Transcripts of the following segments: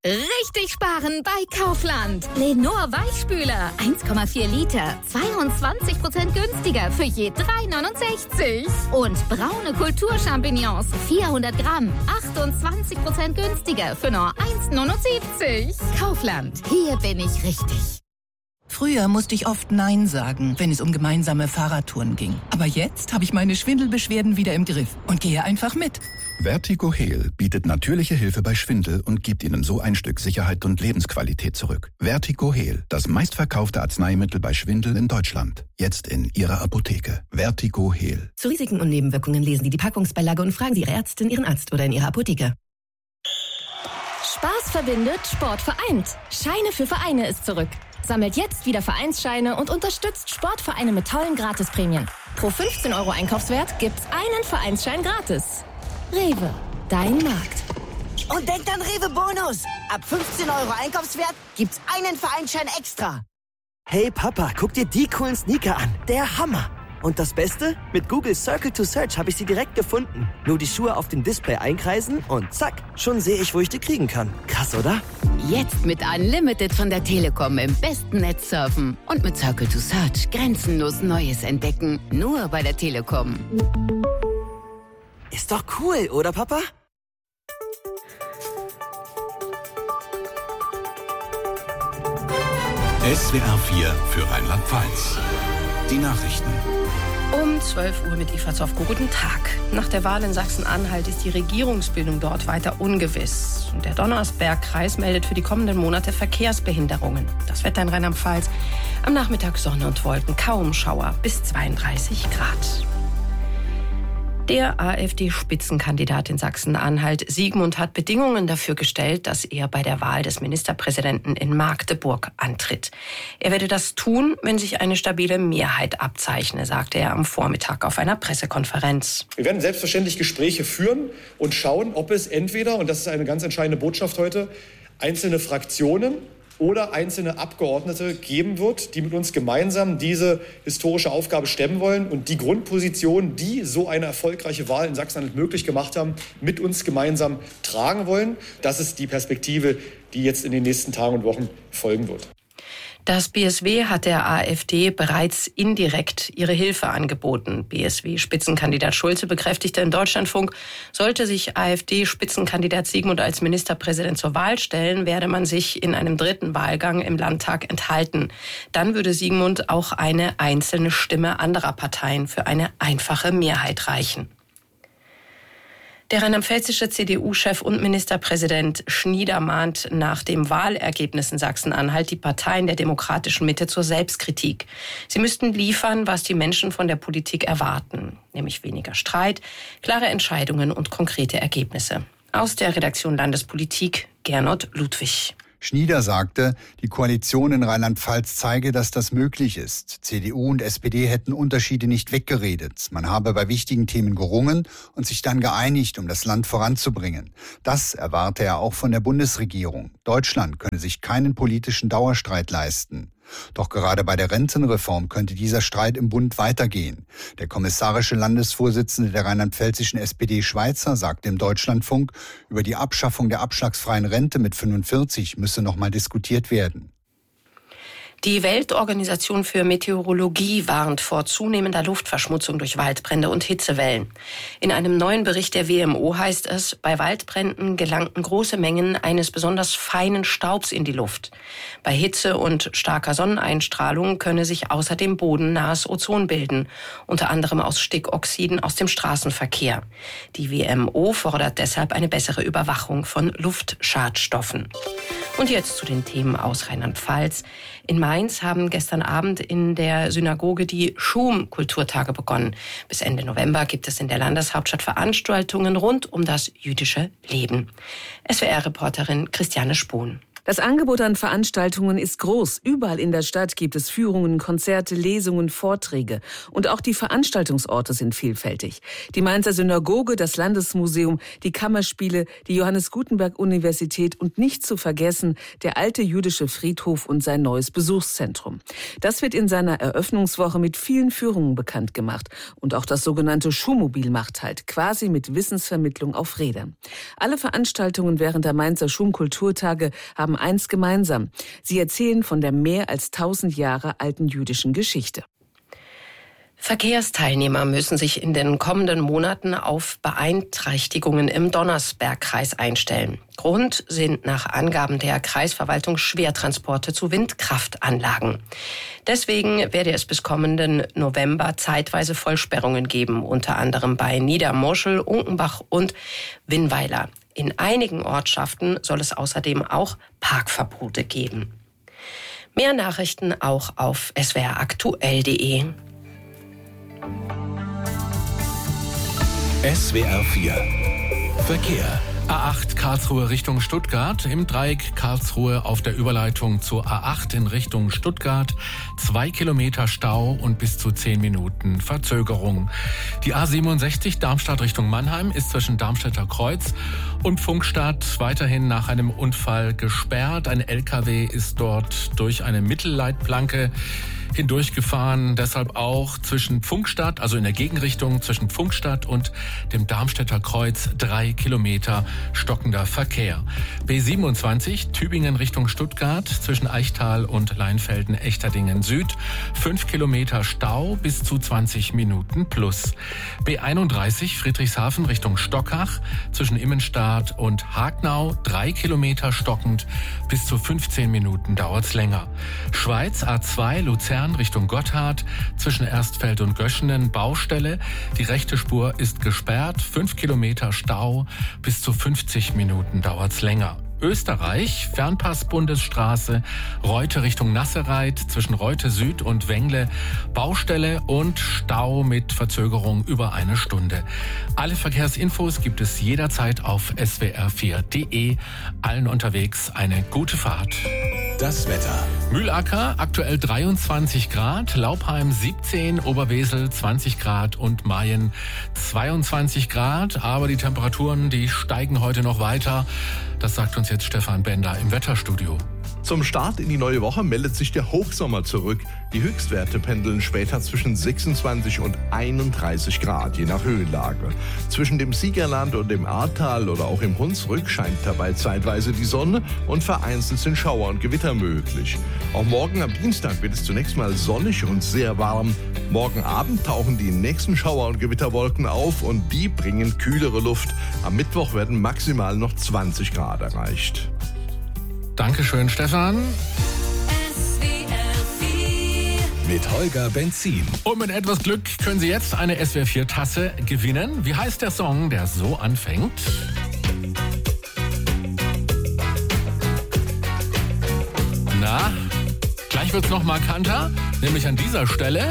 Richtig sparen bei Kaufland. Lenor Weichspüler, 1,4 Liter, 22% günstiger für je 3,69. Und braune Kulturchampignons, 400 Gramm, 28% günstiger für nur 1,79. Kaufland, hier bin ich richtig. Früher musste ich oft Nein sagen, wenn es um gemeinsame Fahrradtouren ging. Aber jetzt habe ich meine Schwindelbeschwerden wieder im Griff und gehe einfach mit. Vertigo Heal bietet natürliche Hilfe bei Schwindel und gibt Ihnen so ein Stück Sicherheit und Lebensqualität zurück. Vertigo Heal, das meistverkaufte Arzneimittel bei Schwindel in Deutschland. Jetzt in Ihrer Apotheke. Vertigo Heal. Zu Risiken und Nebenwirkungen lesen Sie die Packungsbeilage und fragen Sie Ihre Ärztin, Ihren Arzt oder in Ihrer Apotheke. Spaß verbindet, Sport vereint. Scheine für Vereine ist zurück. Sammelt jetzt wieder Vereinsscheine und unterstützt Sportvereine mit tollen Gratisprämien. Pro 15 € Einkaufswert gibt's einen Vereinsschein gratis. Rewe, dein Markt. Und denkt an Rewe Bonus. Ab 15 € Einkaufswert gibt's einen Vereinsschein extra. Hey Papa, guck dir die coolen Sneaker an. Der Hammer. Und das Beste? Mit Google Circle to Search habe ich sie direkt gefunden. Nur die Schuhe auf dem Display einkreisen und zack, schon sehe ich, wo ich die kriegen kann. Krass, oder? Jetzt mit Unlimited von der Telekom im besten Netz surfen. Und mit Circle to Search grenzenlos Neues entdecken. Nur bei der Telekom. Ist doch cool, oder Papa? SWR 4 für Rheinland-Pfalz. Die Nachrichten. Um 12 Uhr mit Eva Zofko. Guten Tag. Nach der Wahl in Sachsen-Anhalt ist die Regierungsbildung dort weiter ungewiss. Und der Donnersberg-Kreis meldet für die kommenden Monate Verkehrsbehinderungen. Das Wetter in Rheinland-Pfalz. Am Nachmittag Sonne und Wolken, kaum Schauer, bis 32 Grad. Der AfD-Spitzenkandidat in Sachsen-Anhalt, Siegmund, hat Bedingungen dafür gestellt, dass er bei der Wahl des Ministerpräsidenten in Magdeburg antritt. Er werde das tun, wenn sich eine stabile Mehrheit abzeichne, sagte er am Vormittag auf einer Pressekonferenz. Wir werden selbstverständlich Gespräche führen und schauen, ob es entweder, und das ist eine ganz entscheidende Botschaft heute, einzelne Fraktionen oder einzelne Abgeordnete geben wird, die mit uns gemeinsam diese historische Aufgabe stemmen wollen und die Grundposition, die so eine erfolgreiche Wahl in Sachsen-Anhalt möglich gemacht haben, mit uns gemeinsam tragen wollen. Das ist die Perspektive, die jetzt in den nächsten Tagen und Wochen folgen wird. Das BSW hat der AfD bereits indirekt ihre Hilfe angeboten. BSW-Spitzenkandidat Schulze bekräftigte im Deutschlandfunk, sollte sich AfD-Spitzenkandidat Siegmund als Ministerpräsident zur Wahl stellen, werde man sich in einem dritten Wahlgang im Landtag enthalten. Dann würde Siegmund auch eine einzelne Stimme anderer Parteien für eine einfache Mehrheit reichen. Der rheinland-pfälzische CDU-Chef und Ministerpräsident Schnieder mahnt nach dem Wahlergebnis in Sachsen-Anhalt die Parteien der demokratischen Mitte zur Selbstkritik. Sie müssten liefern, was die Menschen von der Politik erwarten, nämlich weniger Streit, klare Entscheidungen und konkrete Ergebnisse. Aus der Redaktion Landespolitik, Gernot Ludwig. Schnieder sagte, die Koalition in Rheinland-Pfalz zeige, dass das möglich ist. CDU und SPD hätten Unterschiede nicht weggeredet. Man habe bei wichtigen Themen gerungen und sich dann geeinigt, um das Land voranzubringen. Das erwarte er auch von der Bundesregierung. Deutschland könne sich keinen politischen Dauerstreit leisten. Doch gerade bei der Rentenreform könnte dieser Streit im Bund weitergehen. Der kommissarische Landesvorsitzende der rheinland-pfälzischen SPD Schweizer sagte im Deutschlandfunk, über die Abschaffung der abschlagsfreien Rente mit 45 müsse noch mal diskutiert werden. Die Weltorganisation für Meteorologie warnt vor zunehmender Luftverschmutzung durch Waldbrände und Hitzewellen. In einem neuen Bericht der WMO heißt es, bei Waldbränden gelangten große Mengen eines besonders feinen Staubs in die Luft. Bei Hitze und starker Sonneneinstrahlung könne sich außerdem bodennahes Ozon bilden, unter anderem aus Stickoxiden aus dem Straßenverkehr. Die WMO fordert deshalb eine bessere Überwachung von Luftschadstoffen. Und jetzt zu den Themen aus Rheinland-Pfalz. In Mainz haben gestern Abend in der Synagoge die Schum-Kulturtage begonnen. Bis Ende November gibt es in der Landeshauptstadt Veranstaltungen rund um das jüdische Leben. SWR-Reporterin Christiane Spohn. Das Angebot an Veranstaltungen ist groß. Überall in der Stadt gibt es Führungen, Konzerte, Lesungen, Vorträge. Und auch die Veranstaltungsorte sind vielfältig. Die Mainzer Synagoge, das Landesmuseum, die Kammerspiele, die Johannes-Gutenberg-Universität und nicht zu vergessen der alte jüdische Friedhof und sein neues Besuchszentrum. Das wird in seiner Eröffnungswoche mit vielen Führungen bekannt gemacht. Und auch das sogenannte Schummobil macht halt, quasi mit Wissensvermittlung auf Rädern. Alle Veranstaltungen während der Mainzer Schum-Kulturtage haben eins gemeinsam. Sie erzählen von der mehr als 1000 Jahre alten jüdischen Geschichte. Verkehrsteilnehmer müssen sich in den kommenden Monaten auf Beeinträchtigungen im Donnersbergkreis einstellen. Grund sind nach Angaben der Kreisverwaltung Schwertransporte zu Windkraftanlagen. Deswegen werde es bis kommenden November zeitweise Vollsperrungen geben, unter anderem bei Niedermoschel, Unkenbach und Winnweiler. In einigen Ortschaften soll es außerdem auch Parkverbote geben. Mehr Nachrichten auch auf swraktuell.de. SWR 4 Verkehr. A8 Karlsruhe Richtung Stuttgart, im Dreieck Karlsruhe auf der Überleitung zur A8 in Richtung Stuttgart, 2 Kilometer Stau und bis zu 10 Minuten Verzögerung. Die A67 Darmstadt Richtung Mannheim ist zwischen Darmstädter Kreuz und Pfungstadt weiterhin nach einem Unfall gesperrt. Ein LKW ist dort durch eine Mittelleitplanke hindurchgefahren, deshalb auch zwischen Pfungstadt, also in der Gegenrichtung zwischen Pfungstadt und dem Darmstädter Kreuz 3 Kilometer stockender Verkehr. B27 Tübingen Richtung Stuttgart zwischen Eichtal und Leinfelden-Echterdingen Süd 5 Kilometer Stau bis zu 20 Minuten plus. B31 Friedrichshafen Richtung Stockach zwischen Immenstadt und Hagnau 3 Kilometer stockend bis zu 15 Minuten dauert's länger. Schweiz A2 Luzern Richtung Gotthard zwischen Erstfeld und Göschenen Baustelle. Die rechte Spur ist gesperrt, 5 Kilometer Stau, bis zu 50 Minuten dauert's länger. Österreich, Fernpass-Bundesstraße, Reute Richtung Nassereit, zwischen Reute Süd und Wengle, Baustelle und Stau mit Verzögerung über eine Stunde. Alle Verkehrsinfos gibt es jederzeit auf swr4.de. Allen unterwegs eine gute Fahrt. Das Wetter. Mühlacker aktuell 23 Grad, Laubheim 17, Oberwesel 20 Grad und Mayen 22 Grad. Aber die Temperaturen, die steigen heute noch weiter. Das sagt uns jetzt Stefan Bender im Wetterstudio. Zum Start in die neue Woche meldet sich der Hochsommer zurück. Die Höchstwerte pendeln später zwischen 26 und 31 Grad, je nach Höhenlage. Zwischen dem Siegerland und dem Ahrtal oder auch im Hunsrück scheint dabei zeitweise die Sonne und vereinzelt sind Schauer und Gewitter möglich. Auch morgen am Dienstag wird es zunächst mal sonnig und sehr warm. Morgen Abend tauchen die nächsten Schauer- und Gewitterwolken auf und die bringen kühlere Luft. Am Mittwoch werden maximal noch 20 Grad erreicht. Dankeschön, Stefan. Mit Holger Benzin. Und mit etwas Glück können Sie jetzt eine SWR4-Tasse gewinnen. Wie heißt der Song, der so anfängt? Na, gleich wird's noch markanter, nämlich an dieser Stelle.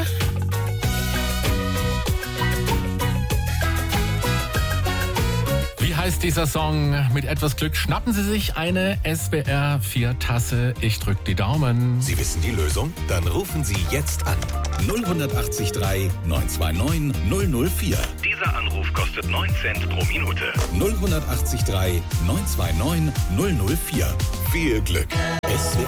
Wie heißt dieser Song? Mit etwas Glück schnappen Sie sich eine SWR4-Tasse. Ich drück die Daumen. Sie wissen die Lösung? Dann rufen Sie jetzt an. 08083 929 004. Dieser Anruf kostet 9 Cent pro Minute. 08083 929 004. Viel Glück.